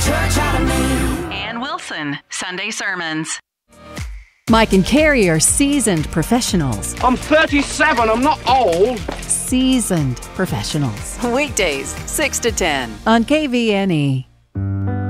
church out of me. Ann Wilson, Sunday Sermons. Mike and Carrie are seasoned professionals. I'm 37, I'm not old. Seasoned professionals. Weekdays, 6 to 10. On KVNE.